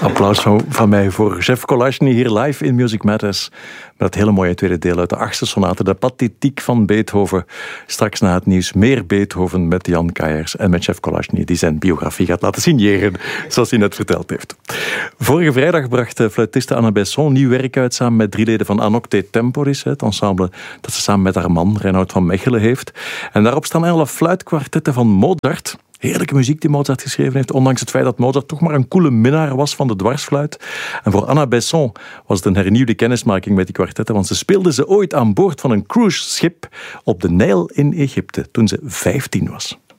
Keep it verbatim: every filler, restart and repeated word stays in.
Applaus van, van mij voor Jeff Kolachny hier live in Music Matters. Met het hele mooie tweede deel uit de achtste sonate, de Pathétique van Beethoven. Straks na het nieuws meer Beethoven met Jan Kaiers en met Jeff Kolachny, die zijn biografie gaat laten signeren, zoals hij net verteld heeft. Vorige vrijdag bracht fluitiste Anna Besson nieuw werk uit samen met drie leden van Anocte Temporis, het ensemble dat ze samen met haar man Reinoud van Mechelen heeft. En daarop staan alle fluitkwartetten van Mozart. Heerlijke muziek die Mozart geschreven heeft, ondanks het feit dat Mozart toch maar een koele minnaar was van de dwarsfluit. En voor Anna Besson was het een hernieuwde kennismaking met die kwartetten, want ze speelde ze ooit aan boord van een cruiseschip op de Nijl in Egypte, toen ze vijftien was.